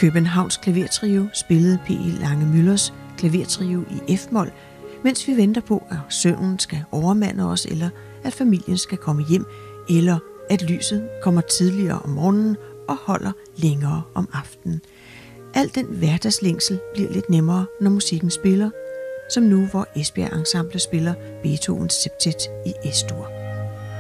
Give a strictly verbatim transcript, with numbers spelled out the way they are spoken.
Københavns Klavertrio spillede P E Lange-Müllers klavertrio i F-mol, mens vi venter på, at søvnen skal overmande os, eller at familien skal komme hjem, eller at lyset kommer tidligere om morgenen og holder længere om aftenen. Al den hverdagslængsel bliver lidt nemmere, når musikken spiller, som nu, hvor Esbjerg Ensemble spiller Beethovens septet i Es-dur.